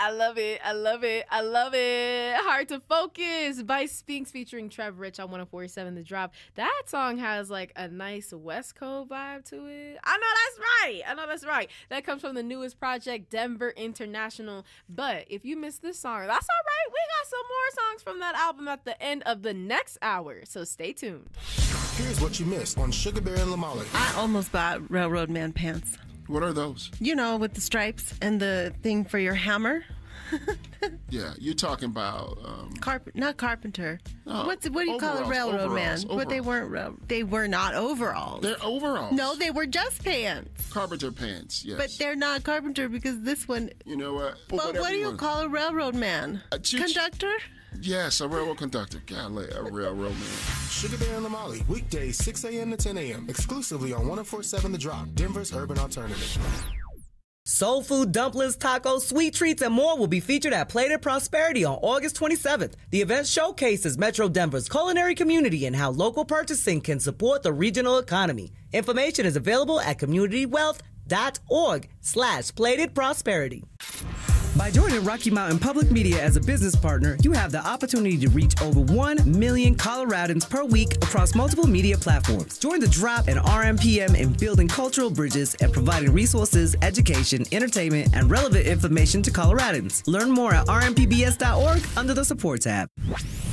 I love it. I love it. I love it. Hard to Focus by Spinks featuring Trev Rich on 104.7 The Drop. That song has like a nice West Coast vibe to it. I know that's right. That comes from the newest project, Denver International. But if you missed this song, that's all right. We got some more songs from that album at the end of the next hour. So stay tuned. Here's what you missed on Sugar Bear and Lamali. I almost bought Railroad Man pants. What are those? You know, with the stripes and the thing for your hammer. Yeah, you're talking about not carpenter. No, what do you call a railroad man? But they weren't. They were not overalls. They're overalls. No, they were just pants. Carpenter pants. Yes, but they're not carpenter because this one. You know what? But what do you call a railroad man? Conductor. Yes, a railroad conductor. Golly, a railroad man. Sugar Bear and Lamali, weekdays 6 a.m. to 10 a.m. exclusively on 104.7 The Drop, Denver's urban alternative. Soul food, dumplings, tacos, sweet treats, and more will be featured at Plated Prosperity on August 27th. The event showcases Metro Denver's culinary community and how local purchasing can support the regional economy. Information is available at communitywealth.org/Plated Prosperity. By joining Rocky Mountain Public Media as a business partner, you have the opportunity to reach over 1 million Coloradans per week across multiple media platforms. Join the Drop and RMPM in building cultural bridges and providing resources, education, entertainment, and relevant information to Coloradans. Learn more at rmpbs.org under the support tab.